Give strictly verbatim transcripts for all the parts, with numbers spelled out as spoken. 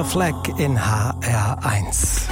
Fleck in H R eins.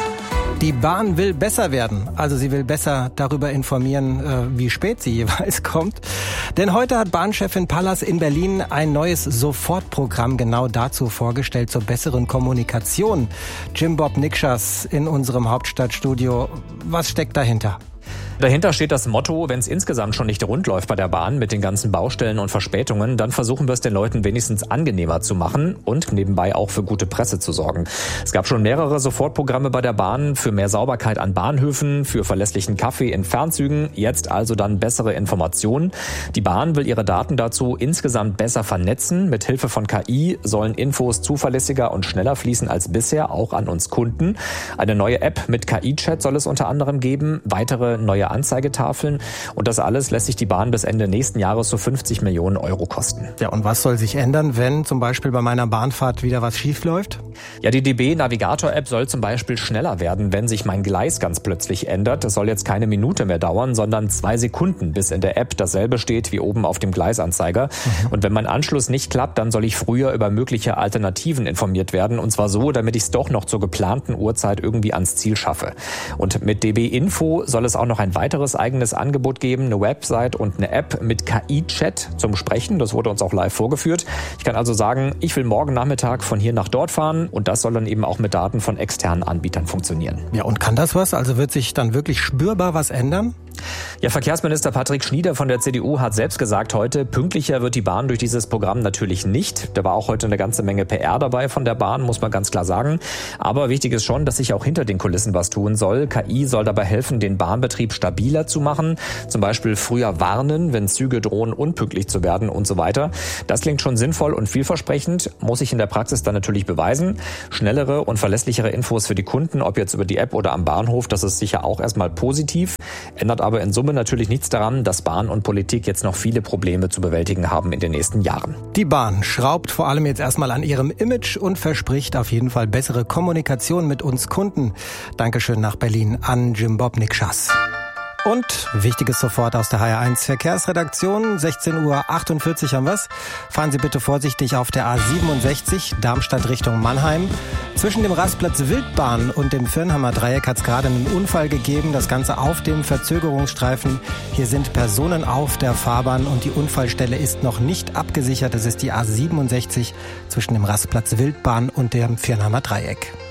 Die Bahn will besser werden, also sie will besser darüber informieren, wie spät sie jeweils kommt. Denn heute hat Bahnchefin Pallas in Berlin ein neues Sofortprogramm genau dazu vorgestellt, zur besseren Kommunikation. Jim Bob Nikschas in unserem Hauptstadtstudio. Was steckt dahinter? Dahinter steht das Motto, wenn es insgesamt schon nicht rund läuft bei der Bahn mit den ganzen Baustellen und Verspätungen, dann versuchen wir es den Leuten wenigstens angenehmer zu machen und nebenbei auch für gute Presse zu sorgen. Es gab schon mehrere Sofortprogramme bei der Bahn für mehr Sauberkeit an Bahnhöfen, für verlässlichen Kaffee in Fernzügen, jetzt also dann bessere Informationen. Die Bahn will ihre Daten dazu insgesamt besser vernetzen. Mit Hilfe von K I sollen Infos zuverlässiger und schneller fließen als bisher, auch an uns Kunden. Eine neue App mit K I-Chat soll es unter anderem geben, weitere neue Anzeigetafeln und das alles lässt sich die Bahn bis Ende nächsten Jahres so fünfzig Millionen Euro kosten. Ja, und was soll sich ändern, wenn zum Beispiel bei meiner Bahnfahrt wieder was schief läuft? Ja, die D B-Navigator-App soll zum Beispiel schneller werden, wenn sich mein Gleis ganz plötzlich ändert. Es soll jetzt keine Minute mehr dauern, sondern zwei Sekunden, bis in der App dasselbe steht wie oben auf dem Gleisanzeiger. Mhm. Und wenn mein Anschluss nicht klappt, dann soll ich früher über mögliche Alternativen informiert werden. Und zwar so, damit ich es doch noch zur geplanten Uhrzeit irgendwie ans Ziel schaffe. Und mit D B Info soll es auch noch ein weiteres eigenes Angebot geben, eine Website und eine App mit K I-Chat zum Sprechen. Das wurde uns auch live vorgeführt. Ich kann also sagen, ich will morgen Nachmittag von hier nach dort fahren und das soll dann eben auch mit Daten von externen Anbietern funktionieren. Ja, und kann das was? Also wird sich dann wirklich spürbar was ändern? Ja, Verkehrsminister Patrick Schnieder von der C D U hat selbst gesagt heute, pünktlicher wird die Bahn durch dieses Programm natürlich nicht. Da war auch heute eine ganze Menge P R dabei von der Bahn, muss man ganz klar sagen. Aber wichtig ist schon, dass sich auch hinter den Kulissen was tun soll. K I soll dabei helfen, den Bahnbetrieb stabiler zu machen. Zum Beispiel früher warnen, wenn Züge drohen, unpünktlich zu werden und so weiter. Das klingt schon sinnvoll und vielversprechend, muss sich in der Praxis dann natürlich beweisen. Schnellere und verlässlichere Infos für die Kunden, ob jetzt über die App oder am Bahnhof, das ist sicher auch erstmal positiv. Ändert aber in Summe natürlich nichts daran, dass Bahn und Politik jetzt noch viele Probleme zu bewältigen haben in den nächsten Jahren. Die Bahn schraubt vor allem jetzt erstmal an ihrem Image und verspricht auf jeden Fall bessere Kommunikation mit uns Kunden. Dankeschön nach Berlin an Jim Bob Nikschas. Und Wichtiges sofort aus der H R eins Verkehrsredaktion. sechzehn Uhr achtundvierzig haben wir's. Fahren Sie bitte vorsichtig auf der A siebenundsechzig, Darmstadt Richtung Mannheim. Zwischen dem Rastplatz Wildbahn und dem Firnheimer Dreieck hat es gerade einen Unfall gegeben. Das Ganze auf dem Verzögerungsstreifen. Hier sind Personen auf der Fahrbahn und die Unfallstelle ist noch nicht abgesichert. Das ist die A siebenundsechzig zwischen dem Rastplatz Wildbahn und dem Firnheimer Dreieck.